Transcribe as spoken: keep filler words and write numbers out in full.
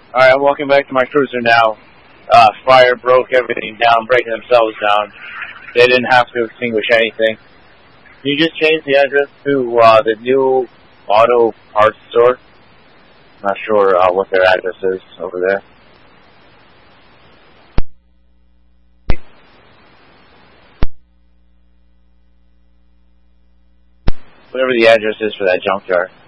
Alright, I'm walking back to my cruiser now. Uh, fire broke everything down, breaking themselves down. They didn't have to extinguish anything. Can you just change the address to uh, the new auto parts store? Not sure uh, what their address is over there. Whatever the address is for that junkyard.